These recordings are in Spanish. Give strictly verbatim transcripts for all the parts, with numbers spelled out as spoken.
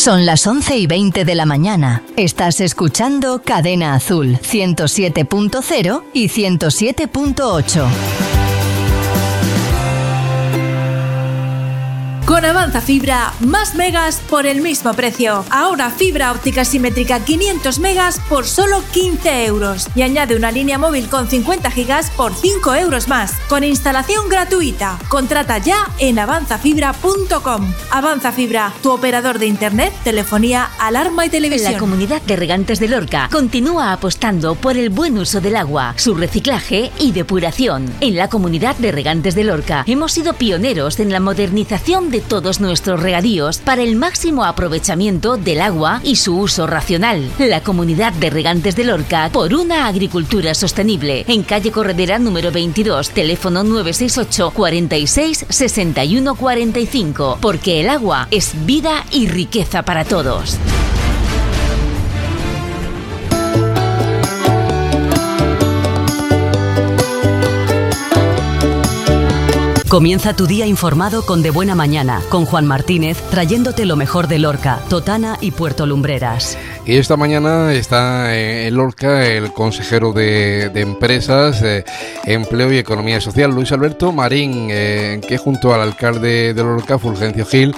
Son las once y veinte de la mañana. Estás escuchando Cadena Azul, ciento siete punto cero y ciento siete punto ocho. Con Avanza Fibra, más megas por el mismo precio. Ahora fibra óptica simétrica quinientos megas por solo quince euros. Y añade una línea móvil con cincuenta gigas por cinco euros más. Con instalación gratuita. Contrata ya en avanza fibra punto com. Avanza Fibra, tu operador de internet, telefonía, alarma y televisión. La Comunidad de Regantes de Lorca continúa apostando por el buen uso del agua, su reciclaje y depuración. En la Comunidad de Regantes de Lorca hemos sido pioneros en la modernización de todos nuestros regadíos para el máximo aprovechamiento del agua y su uso racional. La Comunidad de Regantes de Lorca, por una agricultura sostenible. En calle Corredera número veintidós, teléfono nueve seis ocho, cuarenta y seis, sesenta y uno cuarenta y cinco. Porque el agua es vida y riqueza para todos. Comienza tu día informado con De Buena Mañana, con Juan Martínez, trayéndote lo mejor de Lorca, Totana y Puerto Lumbreras. Y esta mañana está en Lorca el consejero de, de Empresas, eh, Empleo y Economía Social, Luis Alberto Marín, eh, que junto al alcalde de Lorca, Fulgencio Gil,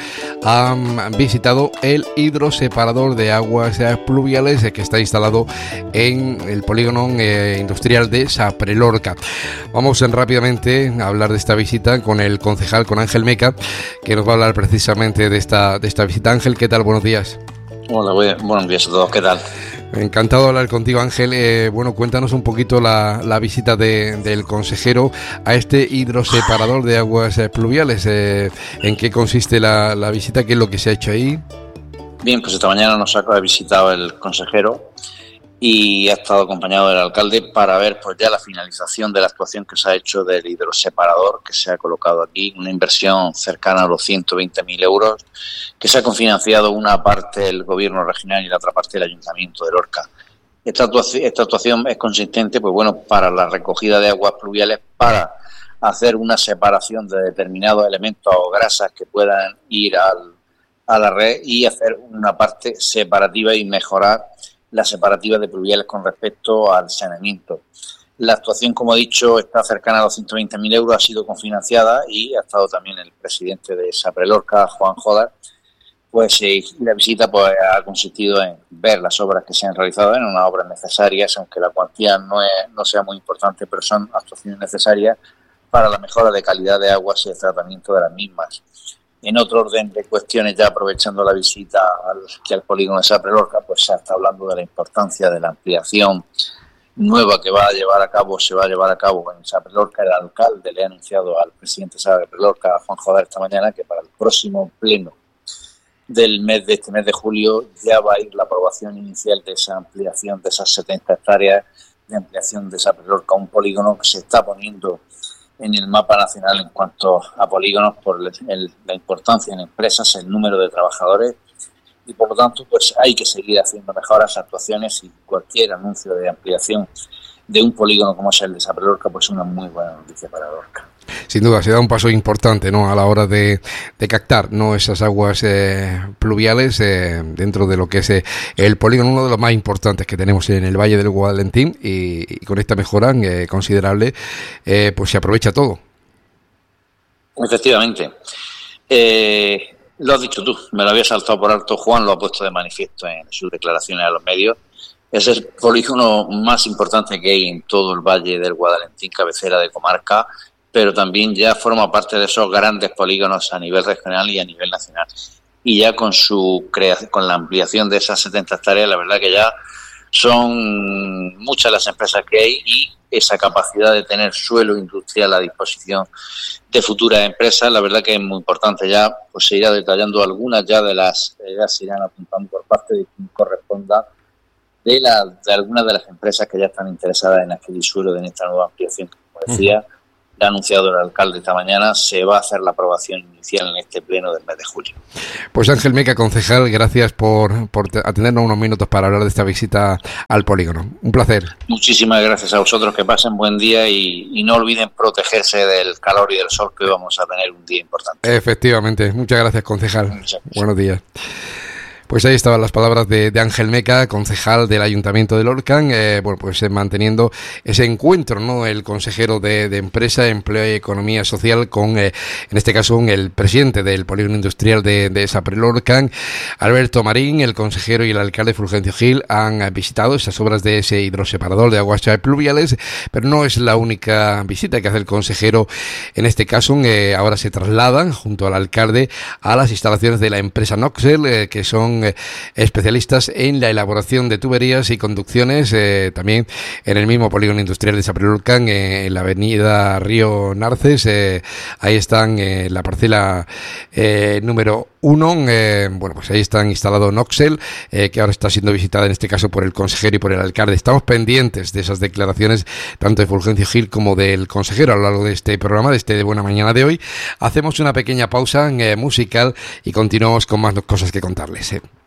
han visitado el hidroseparador de aguas pluviales eh, que está instalado en el polígono eh, industrial de Saprelorca. Vamos en, rápidamente a hablar de esta visita con el concejal, con Ángel Meca, que nos va a hablar precisamente de esta, de esta visita. Ángel, ¿qué tal? Buenos días. Hola, buenos días a todos, ¿qué tal? Encantado de hablar contigo, Ángel. Eh, bueno, cuéntanos un poquito la, la visita de, del consejero a este hidroseparador de aguas pluviales. Eh, ¿En qué consiste la, la visita? ¿Qué es lo que se ha hecho ahí? Bien, pues esta mañana nos ha visitado el consejero y ha estado acompañado del alcalde para ver pues ya la finalización de la actuación que se ha hecho del hidroseparador que se ha colocado aquí, una inversión cercana a los ciento veinte mil euros, que se ha cofinanciado una parte el gobierno regional y la otra parte el ayuntamiento de Lorca. Esta actuación, esta actuación es consistente pues bueno para la recogida de aguas pluviales, para hacer una separación de determinados elementos o grasas que puedan ir al, a la red y hacer una parte separativa y mejorar la separativa de pluviales con respecto al saneamiento. La actuación, como he dicho, está cercana a los ciento veinte mil euros, ha sido confinanciada y ha estado también el presidente de Saprelorca, Juan Jodar. Pues eh, la visita pues, ha consistido en ver las obras que se han realizado, en unas obras necesarias, aunque la cuantía no, es, no sea muy importante, pero son actuaciones necesarias para la mejora de calidad de aguas y el tratamiento de las mismas. En otro orden de cuestiones, ya aprovechando la visita al, que al polígono de Saprelorca, pues se está hablando de la importancia de la ampliación nueva que va a llevar a cabo, se va a llevar a cabo en Saprelorca. El alcalde le ha anunciado al presidente de Saprelorca, Juan Jodar, esta mañana, que para el próximo pleno del mes de este mes de julio ya va a ir la aprobación inicial de esa ampliación, de esas setenta hectáreas de ampliación de Saprelorca, un polígono que se está poniendo en el mapa nacional en cuanto a polígonos por el, el, la importancia en empresas, el número de trabajadores, y por lo tanto pues hay que seguir haciendo mejoras, actuaciones, y cualquier anuncio de ampliación de un polígono como es el de Saprelorca pues es una muy buena noticia para Lorca. Sin duda, se da un paso importante, ¿no?, a la hora de, de captar, ¿no?, esas aguas eh, pluviales eh, dentro de lo que es eh, el polígono, uno de los más importantes que tenemos en el Valle del Guadalentín, y, y con esta mejora eh, considerable, eh, pues se aprovecha todo. Efectivamente. Eh, lo has dicho tú, me lo había saltado por alto, Juan lo ha puesto de manifiesto en sus declaraciones a los medios. Es el polígono más importante que hay en todo el Valle del Guadalentín, cabecera de comarca, pero también ya forma parte de esos grandes polígonos a nivel regional y a nivel nacional. Y ya con su creación, con la ampliación de esas setenta hectáreas, la verdad que ya son muchas las empresas que hay, y esa capacidad de tener suelo industrial a disposición de futuras empresas, la verdad que es muy importante. Ya pues se irá detallando algunas ya de las, ya se irán apuntando por parte de quien corresponda, de, la, de algunas de las empresas que ya están interesadas en adquirir suelo en esta nueva ampliación, como decía. Uh-huh. Ha anunciado el alcalde esta mañana, se va a hacer la aprobación inicial en este pleno del mes de julio. Pues Ángel Meca, concejal, gracias por, por atendernos unos minutos para hablar de esta visita al polígono. Un placer. Muchísimas gracias a vosotros, que pasen buen día y, y no olviden protegerse del calor y del sol, que hoy vamos a tener un día importante. Efectivamente, muchas gracias, concejal. Muchas gracias. Buenos días. Pues ahí estaban las palabras de, de Ángel Meca, concejal del Ayuntamiento de Lorca, eh, bueno, pues eh, manteniendo ese encuentro, ¿no? El consejero de, de Empresa, Empleo y Economía Social con, eh, en este caso, el presidente del Polígono Industrial de, de Saprelorca, Alberto Marín, el consejero y el alcalde Fulgencio Gil han visitado esas obras de ese hidroseparador de aguas pluviales, pero no es la única visita que hace el consejero. En este caso, eh, ahora se trasladan junto al alcalde a las instalaciones de la empresa Noxel, eh, que son eh, especialistas en la elaboración de tuberías y conducciones, eh, también en el mismo polígono industrial de Saprelorca, eh, en la avenida Río Narces. Eh, ahí están eh, la parcela eh, número uno. Eh, bueno, pues ahí están instalado Noxel, eh, que ahora está siendo visitada en este caso por el consejero y por el alcalde. Estamos pendientes de esas declaraciones tanto de Fulgencio Gil como del consejero a lo largo de este programa, de este de Buena Mañana de hoy. Hacemos una pequeña pausa eh, musical y continuamos con más cosas que contarles. Eh.